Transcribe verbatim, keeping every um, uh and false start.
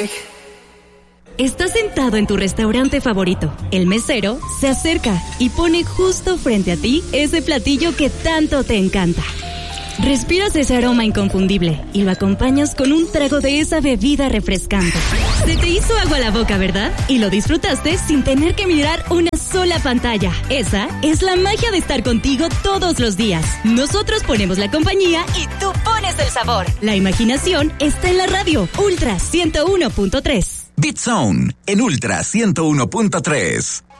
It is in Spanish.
Estás sentado en tu restaurante favorito. El mesero se acerca y pone justo frente a ti ese platillo que tanto te encanta. Respiras ese aroma inconfundible y lo acompañas con un trago de esa bebida refrescante. Se te hizo agua la boca, ¿verdad? Y lo disfrutaste sin tener que mirar una sola pantalla. Esa es la magia de estar contigo todos los días. Nosotros ponemos la compañía y tú pones el sabor. La imaginación está en la radio. Ultra ciento uno punto tres. Beat Zone en Ultra ciento uno punto tres.